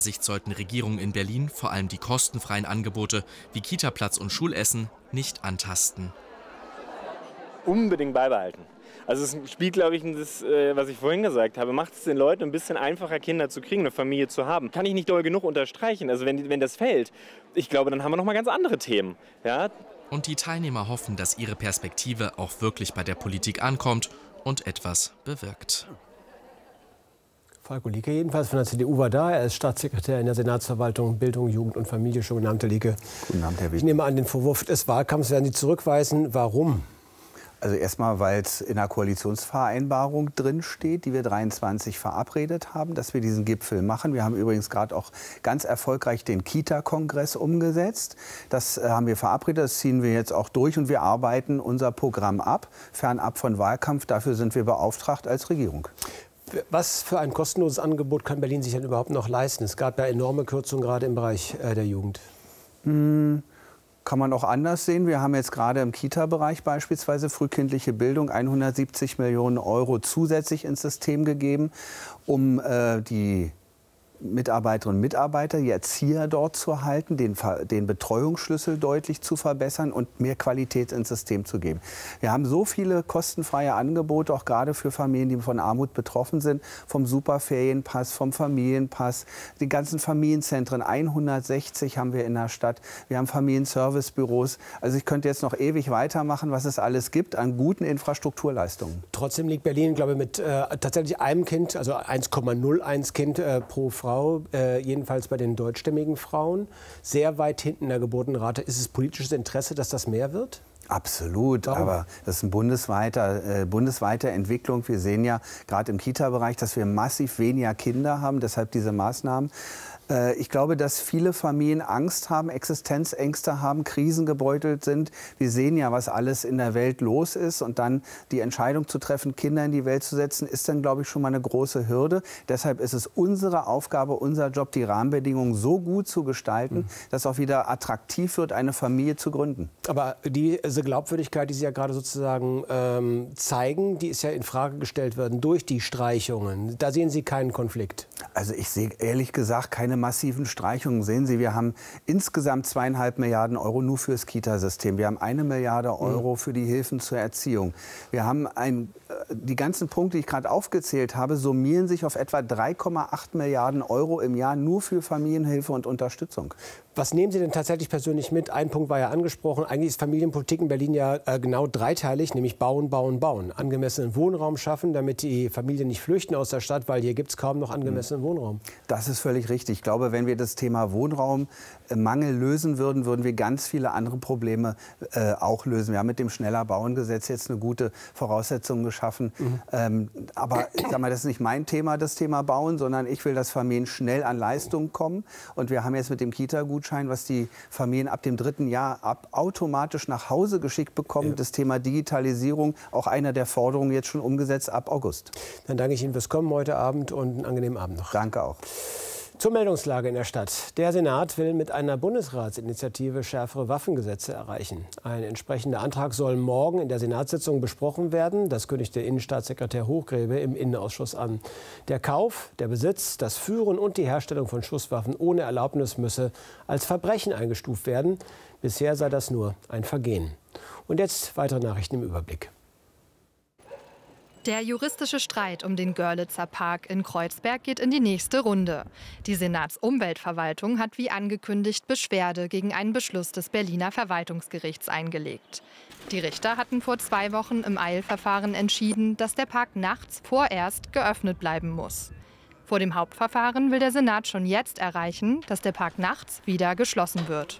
Sicht sollten Regierungen in Berlin vor allem die kostenfreien Angebote wie Kitaplatz und Schulessen nicht antasten. Unbedingt beibehalten. Also es spielt, glaube ich, das, was ich vorhin gesagt habe, macht es den Leuten ein bisschen einfacher, Kinder zu kriegen, eine Familie zu haben. Kann ich nicht doll genug unterstreichen. Also wenn das fällt, ich glaube, dann haben wir noch mal ganz andere Themen. Ja? Und die Teilnehmer hoffen, dass ihre Perspektive auch wirklich bei der Politik ankommt und etwas bewirkt. Falko Lieke jedenfalls von der CDU war da. Er ist Staatssekretär in der Senatsverwaltung Bildung, Jugend und Familie. Schönen guten Abend, Herr Lieke. Guten Abend, Herr Witt. Ich nehme an, den Vorwurf des Wahlkampfs werden Sie zurückweisen. Warum? Also erstmal, weil es in der Koalitionsvereinbarung drin steht, die wir 23 verabredet haben, dass wir diesen Gipfel machen. Wir haben übrigens gerade auch ganz erfolgreich den Kita-Kongress umgesetzt. Das haben wir verabredet, das ziehen wir jetzt auch durch und wir arbeiten unser Programm ab, fernab von Wahlkampf. Dafür sind wir beauftragt als Regierung. Was für ein kostenloses Angebot kann Berlin sich denn überhaupt noch leisten? Es gab ja enorme Kürzungen gerade im Bereich der Jugend. Kann man auch anders sehen. Wir haben jetzt gerade im Kita-Bereich beispielsweise frühkindliche Bildung 170 Millionen € zusätzlich ins System gegeben, um die Mitarbeiterinnen und Mitarbeiter, die Erzieher dort zu halten, den Betreuungsschlüssel deutlich zu verbessern und mehr Qualität ins System zu geben. Wir haben so viele kostenfreie Angebote, auch gerade für Familien, die von Armut betroffen sind, vom Superferienpass, vom Familienpass, die ganzen Familienzentren, 160 haben wir in der Stadt. Wir haben Familienservicebüros. Also ich könnte jetzt noch ewig weitermachen, was es alles gibt an guten Infrastrukturleistungen. Trotzdem liegt Berlin, glaube ich, mit tatsächlich einem Kind, also 1,01 Kind pro Frau, jedenfalls bei den deutschstämmigen Frauen, sehr weit hinten der Geburtenrate. Ist es politisches Interesse, dass das mehr wird? Absolut, Warum? aber das ist eine bundesweite Entwicklung. Wir sehen ja gerade im Kita-Bereich, dass wir massiv weniger Kinder haben, deshalb diese Maßnahmen. Ich glaube, dass viele Familien Angst haben, Existenzängste haben, krisengebeutelt sind. Wir sehen ja, was alles in der Welt los ist. Und dann die Entscheidung zu treffen, Kinder in die Welt zu setzen, ist dann, glaube ich, schon mal eine große Hürde. Deshalb ist es unsere Aufgabe, unser Job, die Rahmenbedingungen so gut zu gestalten, dass auch wieder attraktiv wird, eine Familie zu gründen. Aber diese Glaubwürdigkeit, die Sie ja gerade sozusagen zeigen, die ist ja in Frage gestellt worden durch die Streichungen. Da sehen Sie keinen Konflikt? Also ich sehe ehrlich gesagt keine massiven Streichungen. Sehen Sie, wir haben insgesamt 2,5 Milliarden € nur fürs Kitasystem. Wir haben 1 Milliarde € für die Hilfen zur Erziehung. Wir haben die ganzen Punkte, die ich gerade aufgezählt habe, summieren sich auf etwa 3,8 Milliarden € im Jahr nur für Familienhilfe und Unterstützung. Was nehmen Sie denn tatsächlich persönlich mit? Ein Punkt war ja angesprochen. Eigentlich ist Familienpolitik in Berlin ja genau dreiteilig, nämlich bauen, bauen, bauen. Angemessenen Wohnraum schaffen, damit die Familien nicht flüchten aus der Stadt, weil hier gibt es kaum noch angemessenen Wohnraum. Das ist völlig richtig. Ich glaube, wenn wir das Thema Wohnraummangel lösen würden, würden wir ganz viele andere Probleme auch lösen. Wir haben mit dem Schneller-Bauen-Gesetz jetzt eine gute Voraussetzung geschaffen. Aber ich sag mal, das ist nicht mein Thema, das Thema Bauen, sondern ich will, dass Familien schnell an Leistungen kommen. Und wir haben jetzt mit dem Kita-Gutschein, was die Familien ab dem 3. Jahr automatisch nach Hause geschickt bekommen, das Thema Digitalisierung, auch einer der Forderungen jetzt schon umgesetzt ab August. Dann danke ich Ihnen fürs Kommen heute Abend und einen angenehmen Abend noch. Danke auch. Zur Meldungslage in der Stadt. Der Senat will mit einer Bundesratsinitiative schärfere Waffengesetze erreichen. Ein entsprechender Antrag soll morgen in der Senatssitzung besprochen werden. Das kündigte Innenstaatssekretär Hochgräbe im Innenausschuss an. Der Kauf, der Besitz, das Führen und die Herstellung von Schusswaffen ohne Erlaubnis müsse als Verbrechen eingestuft werden. Bisher sei das nur ein Vergehen. Und jetzt weitere Nachrichten im Überblick. Der juristische Streit um den Görlitzer Park in Kreuzberg geht in die nächste Runde. Die Senatsumweltverwaltung hat wie angekündigt Beschwerde gegen einen Beschluss des Berliner Verwaltungsgerichts eingelegt. Die Richter hatten vor 2 Wochen im Eilverfahren entschieden, dass der Park nachts vorerst geöffnet bleiben muss. Vor dem Hauptverfahren will der Senat schon jetzt erreichen, dass der Park nachts wieder geschlossen wird.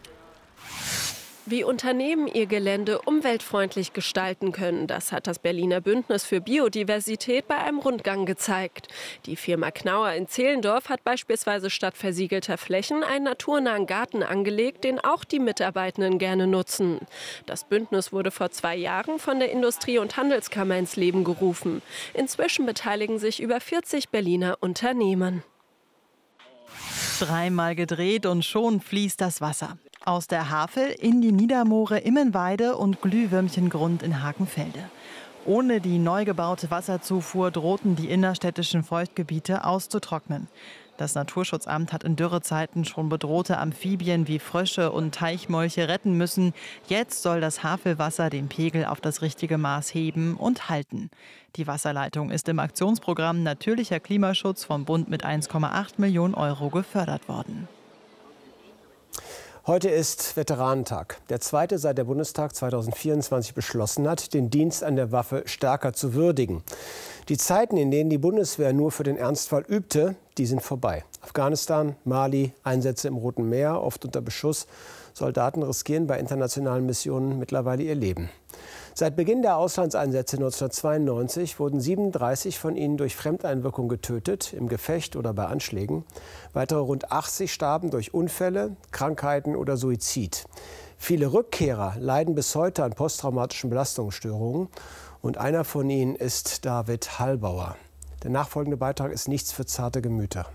Wie Unternehmen ihr Gelände umweltfreundlich gestalten können, das hat das Berliner Bündnis für Biodiversität bei einem Rundgang gezeigt. Die Firma Knauer in Zehlendorf hat beispielsweise statt versiegelter Flächen einen naturnahen Garten angelegt, den auch die Mitarbeitenden gerne nutzen. Das Bündnis wurde vor 2 Jahren von der Industrie- und Handelskammer ins Leben gerufen. Inzwischen beteiligen sich über 40 Berliner Unternehmen. Dreimal gedreht und schon fließt das Wasser. Aus der Havel in die Niedermoore Immenweide und Glühwürmchengrund in Hakenfelde. Ohne die neu gebaute Wasserzufuhr drohten die innerstädtischen Feuchtgebiete auszutrocknen. Das Naturschutzamt hat in Dürrezeiten schon bedrohte Amphibien wie Frösche und Teichmolche retten müssen. Jetzt soll das Havelwasser den Pegel auf das richtige Maß heben und halten. Die Wasserleitung ist im Aktionsprogramm Natürlicher Klimaschutz vom Bund mit 1,8 Millionen € gefördert worden. Heute ist Veteranentag, der zweite, seit der Bundestag 2024 beschlossen hat, den Dienst an der Waffe stärker zu würdigen. Die Zeiten, in denen die Bundeswehr nur für den Ernstfall übte, die sind vorbei. Afghanistan, Mali, Einsätze im Roten Meer, oft unter Beschuss. Soldaten riskieren bei internationalen Missionen mittlerweile ihr Leben. Seit Beginn der Auslandseinsätze 1992 wurden 37 von ihnen durch Fremdeinwirkung getötet, im Gefecht oder bei Anschlägen. Weitere rund 80 starben durch Unfälle, Krankheiten oder Suizid. Viele Rückkehrer leiden bis heute an posttraumatischen Belastungsstörungen. Und einer von ihnen ist David Hallbauer. Der nachfolgende Beitrag ist nichts für zarte Gemüter.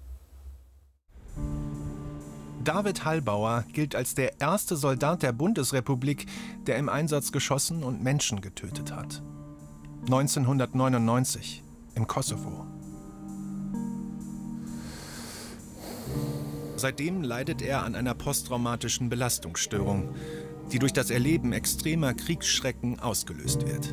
David Hallbauer gilt als der erste Soldat der Bundesrepublik, der im Einsatz geschossen und Menschen getötet hat. 1999 im Kosovo. Seitdem leidet er an einer posttraumatischen Belastungsstörung, die durch das Erleben extremer Kriegsschrecken ausgelöst wird.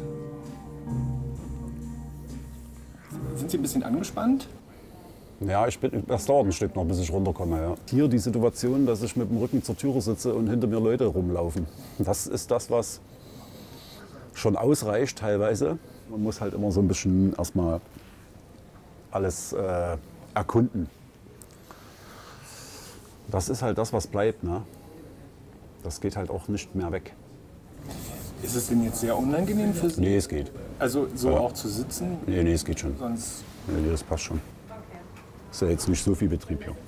Sind Sie ein bisschen angespannt? Ja, das dauert ein Stück noch, bis ich runterkomme. Ja. Hier die Situation, dass ich mit dem Rücken zur Türe sitze und hinter mir Leute rumlaufen. Das ist das, was schon ausreicht teilweise. Man muss halt immer so ein bisschen erstmal alles erkunden. Das ist halt das, was bleibt. Ne? Das geht halt auch nicht mehr weg. Ist es denn jetzt sehr unangenehm für Sie? Nee, es geht. Also so ja. Auch zu sitzen? Nee, es geht schon. Sonst Nee, das passt schon. Ist ja jetzt nicht so viel Betrieb hier.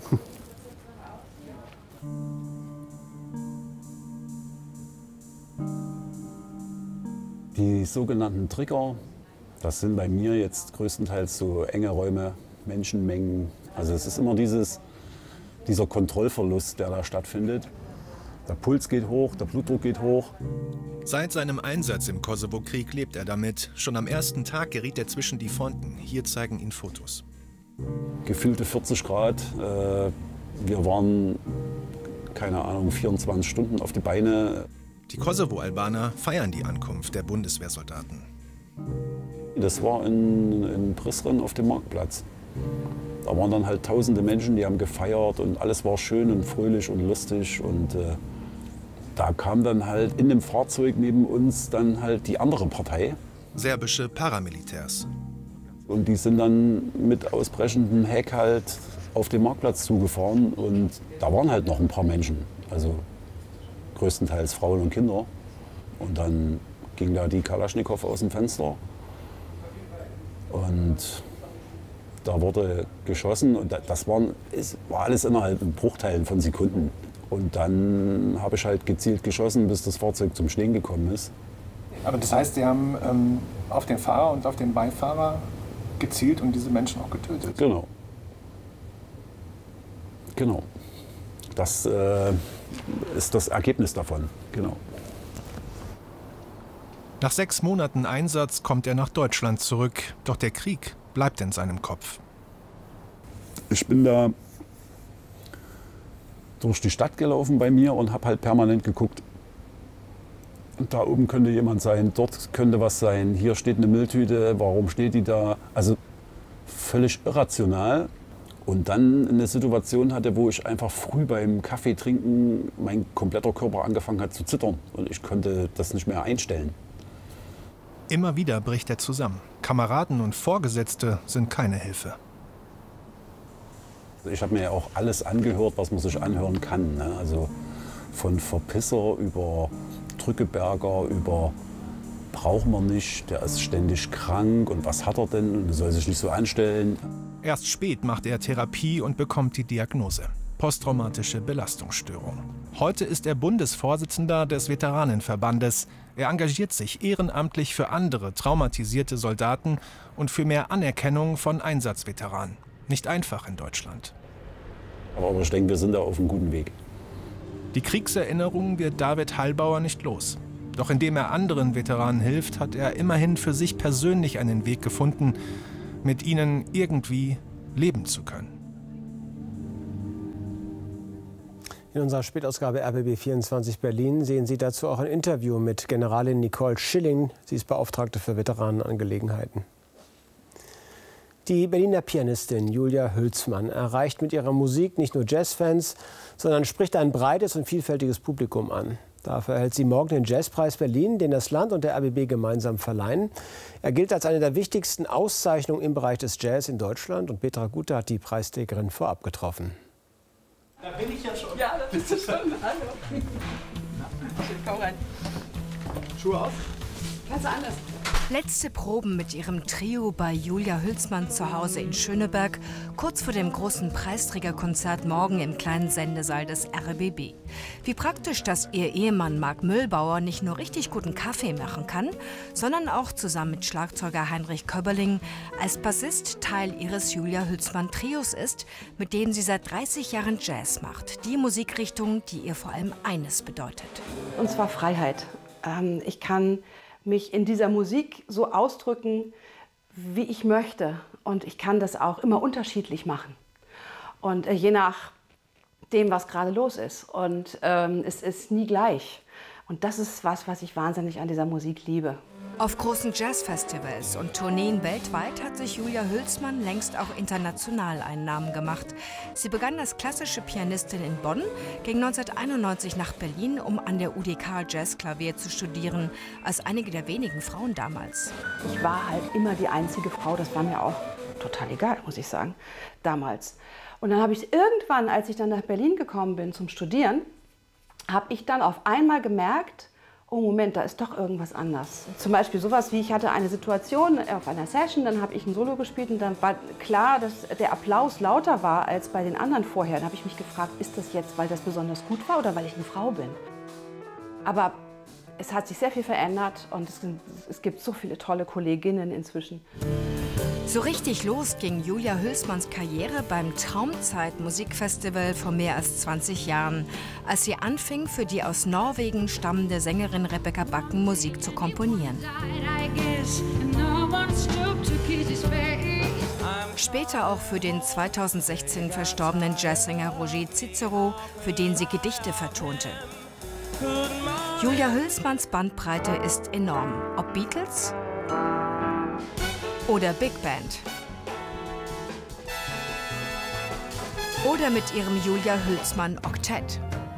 Die sogenannten Trigger, das sind bei mir jetzt größtenteils so enge Räume, Menschenmengen. Also es ist immer dieser Kontrollverlust, der da stattfindet. Der Puls geht hoch, der Blutdruck geht hoch. Seit seinem Einsatz im Kosovo-Krieg lebt er damit. Schon am ersten Tag geriet er zwischen die Fronten. Hier zeigen ihn Fotos. Gefühlte 40 Grad. Wir waren, keine Ahnung, 24 Stunden auf die Beine. Die Kosovo-Albaner feiern die Ankunft der Bundeswehrsoldaten. Das war in Prizren auf dem Marktplatz. Da waren dann halt tausende Menschen, die haben gefeiert und alles war schön und fröhlich und lustig. Und da kam dann halt in dem Fahrzeug neben uns dann halt die andere Partei. Serbische Paramilitärs. Und die sind dann mit ausbrechendem Heck halt auf den Marktplatz zugefahren und da waren halt noch ein paar Menschen, also größtenteils Frauen und Kinder. Und dann ging da die Kalaschnikow aus dem Fenster und da wurde geschossen und das war alles innerhalb von Bruchteilen von Sekunden. Und dann habe ich halt gezielt geschossen, bis das Fahrzeug zum Stehen gekommen ist. Aber das heißt, Sie haben auf den Fahrer und auf den Beifahrer gezielt und diese Menschen auch getötet? Genau. Genau. Das ist das Ergebnis davon. Genau. Nach 6 Monaten Einsatz kommt er nach Deutschland zurück. Doch der Krieg bleibt in seinem Kopf. Ich bin da durch die Stadt gelaufen bei mir und habe halt permanent geguckt. Und da oben könnte jemand sein, dort könnte was sein, hier steht eine Mülltüte, warum steht die da? Also völlig irrational. Und dann eine Situation hatte, wo ich einfach früh beim Kaffee trinken mein kompletter Körper angefangen hat zu zittern. Und ich konnte das nicht mehr einstellen. Immer wieder bricht er zusammen. Kameraden und Vorgesetzte sind keine Hilfe. Ich habe mir ja auch alles angehört, was man sich anhören kann. Ne? Also von Verpisser über Drückeberger, über braucht man nicht, der ist ständig krank und was hat er denn und soll sich nicht so anstellen. Erst spät macht er Therapie und bekommt die Diagnose: posttraumatische Belastungsstörung. Heute ist er Bundesvorsitzender des Veteranenverbandes. Er engagiert sich ehrenamtlich für andere traumatisierte Soldaten und für mehr Anerkennung von Einsatzveteranen. Nicht einfach in Deutschland. Aber ich denke, wir sind da auf einem guten Weg. Die Kriegserinnerung wird David Hallbauer nicht los. Doch indem er anderen Veteranen hilft, hat er immerhin für sich persönlich einen Weg gefunden, mit ihnen irgendwie leben zu können. In unserer Spätausgabe RBB24 Berlin sehen Sie dazu auch ein Interview mit Generalin Nicole Schilling. Sie ist Beauftragte für Veteranenangelegenheiten. Die Berliner Pianistin Julia Hülsmann erreicht mit ihrer Musik nicht nur Jazzfans, sondern spricht ein breites und vielfältiges Publikum an. Dafür erhält sie morgen den Jazzpreis Berlin, den das Land und der RBB gemeinsam verleihen. Er gilt als eine der wichtigsten Auszeichnungen im Bereich des Jazz in Deutschland. Und Petra Gute hat die Preisträgerin vorab getroffen. Da bin ich ja schon. Ja, da bist du schon. Hallo. Komm rein. Schuhe auf. Ganz anders. Letzte Proben mit ihrem Trio bei Julia Hülsmann zu Hause in Schöneberg, kurz vor dem großen Preisträgerkonzert morgen im kleinen Sendesaal des RBB. Wie praktisch, dass ihr Ehemann Marc Müllbauer nicht nur richtig guten Kaffee machen kann, sondern auch zusammen mit Schlagzeuger Heinrich Köberling als Bassist Teil ihres Julia Hülsmann Trios ist, mit dem sie seit 30 Jahren Jazz macht. Die Musikrichtung, die ihr vor allem eines bedeutet. Und zwar Freiheit. Ich kann mich in dieser Musik so ausdrücken, wie ich möchte. Und ich kann das auch immer unterschiedlich machen. Und je nach dem, was gerade los ist. Und es ist nie gleich. Und das ist was ich wahnsinnig an dieser Musik liebe. Auf großen Jazzfestivals und Tourneen weltweit hat sich Julia Hülsmann längst auch international einen Namen gemacht. Sie begann als klassische Pianistin in Bonn, ging 1991 nach Berlin, um an der UDK Jazzklavier zu studieren, als einige der wenigen Frauen damals. Ich war halt immer die einzige Frau, das war mir auch total egal, muss ich sagen, damals. Und dann habe ich irgendwann, als ich dann nach Berlin gekommen bin zum Studieren, habe ich dann auf einmal gemerkt, oh Moment, da ist doch irgendwas anders. Zum Beispiel sowas wie, ich hatte eine Situation auf einer Session, dann habe ich ein Solo gespielt und dann war klar, dass der Applaus lauter war als bei den anderen vorher. Dann habe ich mich gefragt, ist das jetzt, weil das besonders gut war oder weil ich eine Frau bin? Aber es hat sich sehr viel verändert und es gibt so viele tolle Kolleginnen inzwischen. So richtig los ging Julia Hülsmanns Karriere beim Traumzeit Musikfestival vor mehr als 20 Jahren, als sie anfing, für die aus Norwegen stammende Sängerin Rebecca Backen Musik zu komponieren. Später auch für den 2016 verstorbenen Jazzsänger Roger Cicero, für den sie Gedichte vertonte. Julia Hülsmanns Bandbreite ist enorm, ob Beatles oder Big Band. Oder mit ihrem Julia Hülsmann Oktett.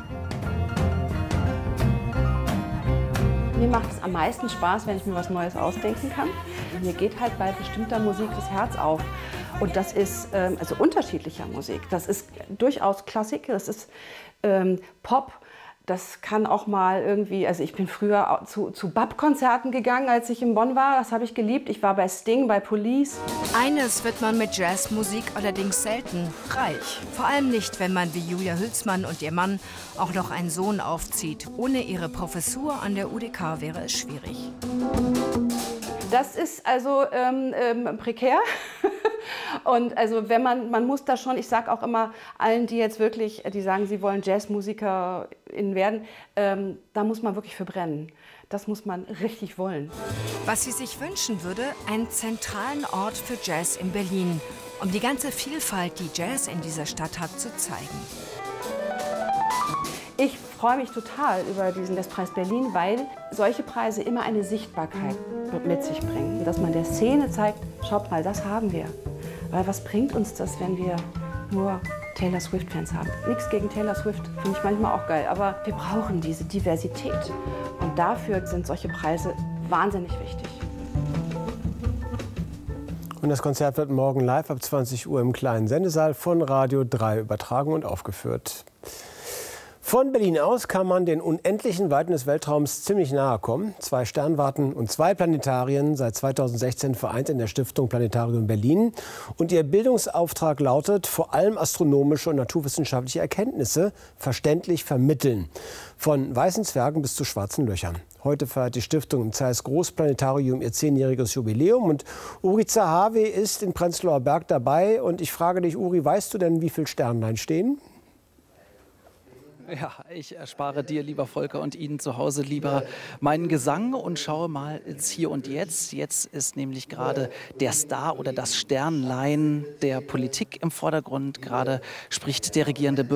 Mir macht es am meisten Spaß, wenn ich mir was Neues ausdenken kann. Mir geht halt bei bestimmter Musik das Herz auf. Und das ist also unterschiedlicher Musik. Das ist durchaus Klassik, das ist Pop. Das kann auch mal irgendwie, also ich bin früher zu BAP-Konzerten gegangen, als ich in Bonn war. Das habe ich geliebt. Ich war bei Sting, bei Police. Eines wird man mit Jazzmusik allerdings selten: reich. Vor allem nicht, wenn man wie Julia Hülsmann und ihr Mann auch noch einen Sohn aufzieht. Ohne ihre Professur an der UDK wäre es schwierig. Das ist also prekär. Und also wenn man muss da schon, ich sage auch immer allen, die jetzt wirklich, die sagen, sie wollen JazzmusikerInnen werden, da muss man wirklich für brennen. Das muss man richtig wollen. Was sie sich wünschen würde, einen zentralen Ort für Jazz in Berlin, um die ganze Vielfalt, die Jazz in dieser Stadt hat, zu zeigen. Ich freue mich total über diesen Jazzpreis Berlin, weil solche Preise immer eine Sichtbarkeit mit sich bringen. Dass man der Szene zeigt, schaut mal, das haben wir. Weil was bringt uns das, wenn wir nur Taylor Swift-Fans haben? Nichts gegen Taylor Swift, finde ich manchmal auch geil. Aber wir brauchen diese Diversität. Und dafür sind solche Preise wahnsinnig wichtig. Und das Konzert wird morgen live ab 20 Uhr im kleinen Sendesaal von Radio 3 übertragen und aufgeführt. Von Berlin aus kann man den unendlichen Weiten des Weltraums ziemlich nahe kommen. 2 Sternwarten und 2 Planetarien, seit 2016 vereint in der Stiftung Planetarium Berlin. Und ihr Bildungsauftrag lautet, vor allem astronomische und naturwissenschaftliche Erkenntnisse verständlich vermitteln. Von weißen Zwergen bis zu schwarzen Löchern. Heute feiert die Stiftung im Zeiss Großplanetarium ihr 10-jähriges Jubiläum. Und Uri Zahavi ist in Prenzlauer Berg dabei. Und ich frage dich, Uri, weißt du denn, wie viele Sternlein stehen? Ja, ich erspare dir, lieber Volker, und Ihnen zu Hause lieber meinen Gesang und schaue mal ins Hier und Jetzt. Jetzt ist nämlich gerade der Star oder das Sternlein der Politik im Vordergrund. Gerade spricht der regierende